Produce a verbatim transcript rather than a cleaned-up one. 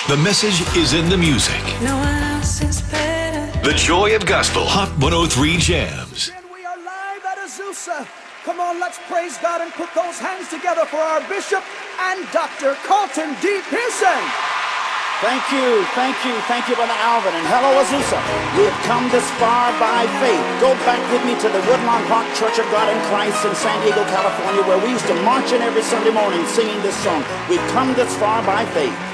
The message is in the music. No one else is better. The joy of gospel. Hot one oh three Jams. And we are live at Azusa. Come on, let's praise God and put those hands together for our bishop and Doctor Carlton D. Pearson. Thank you, thank you, thank you, Brother Alvin, and hello, Azusa. We have come this far by faith. Go back with me to the Woodlawn Park Church of God in Christ in San Diego, California, where we used to march in every Sunday morning singing this song. We've come this far by faith.